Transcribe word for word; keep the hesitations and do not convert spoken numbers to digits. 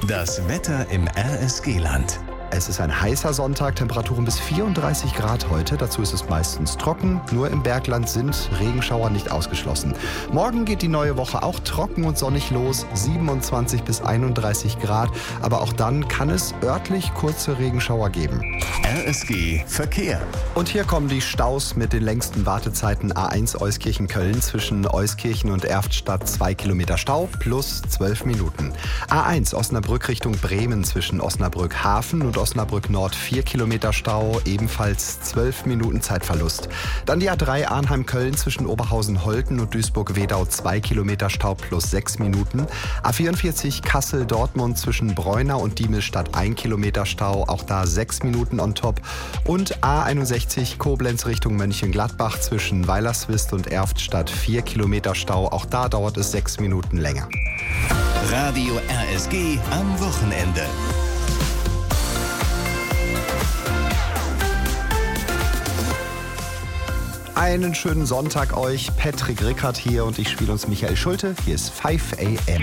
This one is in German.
Das Wetter im R S G-Land. Es ist ein heißer Sonntag, Temperaturen bis vierunddreißig Grad heute. Dazu ist es meistens trocken. Nur im Bergland sind Regenschauer nicht ausgeschlossen. Morgen geht die neue Woche auch trocken und sonnig los. siebenundzwanzig bis einunddreißig Grad. Aber auch dann kann es örtlich kurze Regenschauer geben. R S G Verkehr. Und hier kommen die Staus mit den längsten Wartezeiten. A eins Euskirchen-Köln zwischen Euskirchen und Erftstadt zwei Kilometer Stau plus zwölf Minuten. A eins Osnabrück Richtung Bremen zwischen Osnabrück Hafen und Osnabrück Nord vier Kilometer Stau, ebenfalls zwölf Minuten Zeitverlust. Dann die A drei Arnheim-Köln zwischen Oberhausen-Holten und Duisburg-Wedau zwei Kilometer Stau plus sechs Minuten. A vierundvierzig Kassel-Dortmund zwischen Breunau und Diemelstadt ein Kilometer Stau, auch da sechs Minuten on top. Und A einundsechzig Koblenz Richtung Mönchengladbach zwischen Weilerswist und Erftstadt vier Kilometer Stau, auch da dauert es sechs Minuten länger. Radio R S G am Wochenende. Einen schönen Sonntag euch. Patrick Rickert hier und ich spiele uns Michael Schulte. Hier ist fünf a m